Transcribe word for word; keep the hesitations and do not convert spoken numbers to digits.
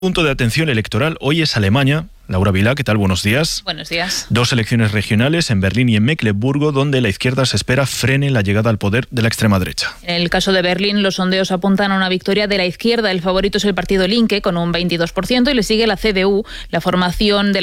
Punto de atención electoral hoy es Alemania. Laura Vilá, ¿qué tal? Buenos días. Buenos días. Dos elecciones regionales en Berlín y en Mecklemburgo, donde la izquierda se espera frene la llegada al poder de la extrema derecha. En el caso de Berlín, los sondeos apuntan a una victoria de la izquierda. El favorito es el partido Linke, con un veintidós por ciento, y le sigue la C D U, la formación de la